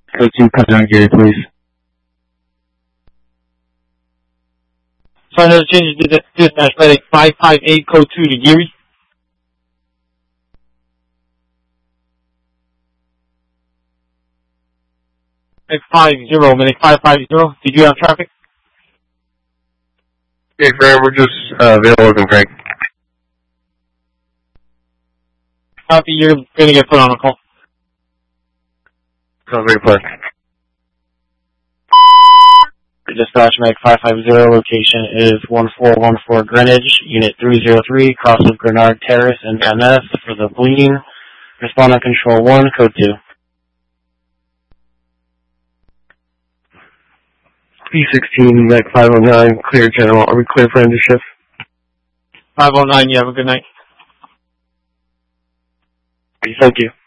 Code 2, cut on Gary, please. So another change to the dispatch, Medic 558, code 2 to Geary. Medic 50, Medic 550, did you have traffic? Okay, Graham, we're just available, Frank. Copy, you're gonna get put on a call. Sounds like a plan. Dispatch Medic 550, location is 1414 Greenwich, Unit 303, cross of Grenard Terrace and MS for the bleeding. Respond on Control 1, code 2. P16, Medic 509, clear general. Are we clear for end of shift? 509, you have a good night. Thank you.